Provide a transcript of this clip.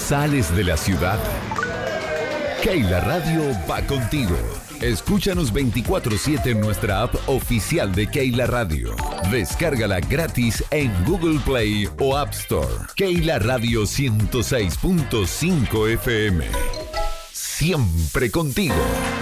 sales de la ciudad, Keila Radio va contigo. Escúchanos 24/7 en nuestra app oficial de Keila Radio. Descárgala gratis en Google Play o App Store. Keila Radio 106.5 FM. Siempre contigo.